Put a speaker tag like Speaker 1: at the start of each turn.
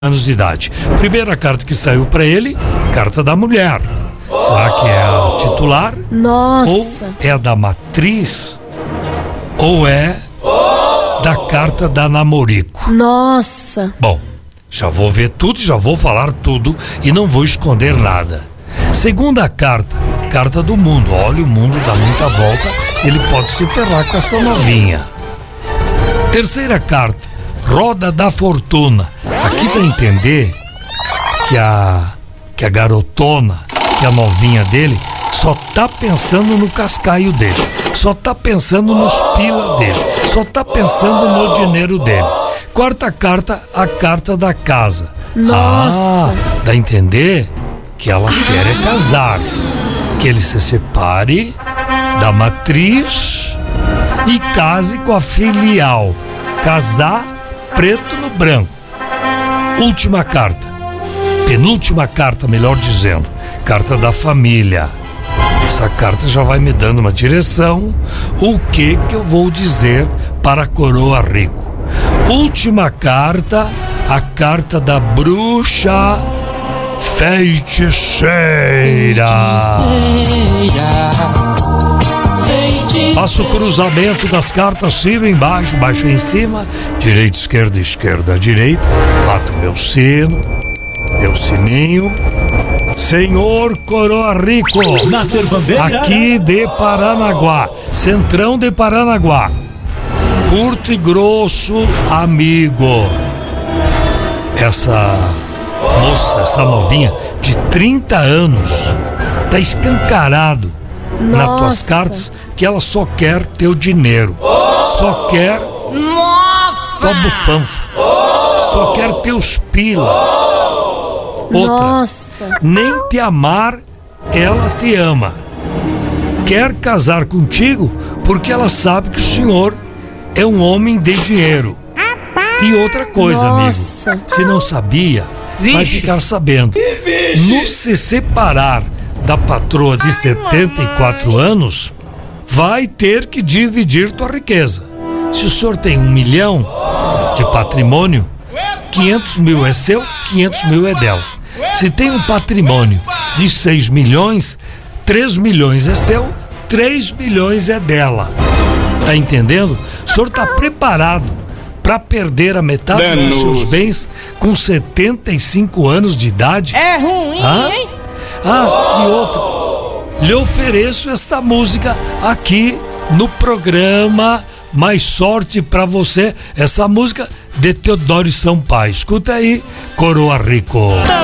Speaker 1: anos de idade. Primeira carta que saiu para ele, carta da mulher. Será que é a titular?
Speaker 2: Nossa.
Speaker 1: Ou é a da matriz? Ou é da carta da namorico?
Speaker 2: Nossa.
Speaker 1: Bom, já vou ver tudo, já vou falar tudo e não vou esconder nada. Segunda carta, carta do mundo. Olha, o mundo dá muita volta, ele pode se ferrar com essa novinha. Terceira carta, roda da fortuna. Aqui dá a entender que a garotona, que a novinha dele, só tá pensando no cascaio dele, só tá pensando nos pila dele, só tá pensando no dinheiro dele. Quarta carta, a carta da casa.
Speaker 2: Nossa.
Speaker 1: Dá a entender que ela quer é casar, que ele se separe da matriz e case com a filial. Casar preto no branco. Última carta, penúltima carta, melhor dizendo, carta da família. Essa carta já vai me dando uma direção, o que eu vou dizer para a coroa rico. Última carta, a carta da bruxa feiticeira. Faço o cruzamento das cartas, cima, embaixo, baixo, em cima, direita, esquerda, direita. Bato meu sino, meu sininho. Senhor Coroa Rico, aqui de Paranaguá, centrão de Paranaguá, curto e grosso amigo. Essa moça, essa novinha de 30 anos, tá escancarado nas tuas cartas que ela só quer teu dinheiro, só quer tua bufanfa, só quer teus pila. Outra, nem te amar, ela te ama. Quer casar contigo porque ela sabe que o senhor é um homem de dinheiro. E outra coisa, amigo, se não sabia, vai ficar sabendo. No se separar da patroa de 74 anos, vai ter que dividir tua riqueza. Se o senhor tem 1 milhão de patrimônio, 500 mil é seu, 500 mil é dela. Se tem um patrimônio de 6 milhões, 3 milhões é seu, 3 milhões é dela. Tá entendendo? O senhor tá preparado para perder a metade dos seus bens com 75 anos de idade?
Speaker 2: É ruim, hein?
Speaker 1: E outra, lhe ofereço esta música aqui no programa Mais Sorte Pra Você. Essa música de Teodoro Sampaio. Escuta aí, Coroa Rico.